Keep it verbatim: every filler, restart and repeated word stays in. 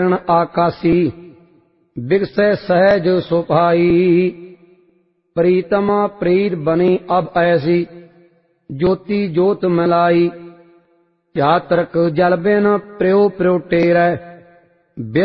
आकाशी बिगसै सहज सुभाई। प्रीतमा प्रीत बनी अब ऐसी ज्योति जोत मिलाई। चातरक जल बिन प्रियो प्रियो टेरै